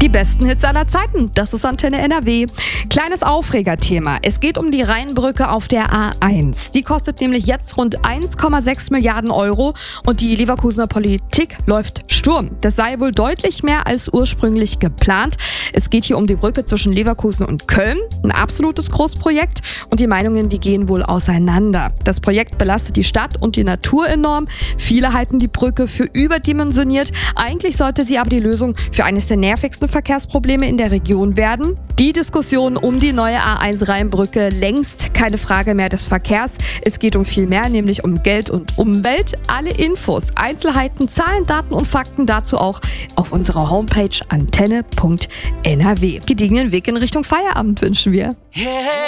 Die besten Hits aller Zeiten, das ist Antenne NRW. Kleines Aufregerthema. Es geht um die Rheinbrücke auf der A1. Die kostet nämlich jetzt rund 1,6 Milliarden Euro und die Leverkusener Politik läuft Sturm. Das sei wohl deutlich mehr als ursprünglich geplant. Es geht hier um die Brücke zwischen Leverkusen und Köln. Ein absolutes Großprojekt und die Meinungen, die gehen wohl auseinander. Das Projekt belastet die Stadt und die Natur enorm. Viele halten die Brücke für überdimensioniert. Eigentlich sollte sie aber die Lösung für eines der nervigsten Verkehrsprobleme in der Region werden. Die Diskussion um die neue A1 Rheinbrücke längst keine Frage mehr des Verkehrs. Es geht um viel mehr, nämlich um Geld und Umwelt. Alle Infos, Einzelheiten, Zahlen, Daten und Fakten dazu auch auf unserer Homepage antenne.nrw. Gediegenen Weg in Richtung Feierabend wünschen wir.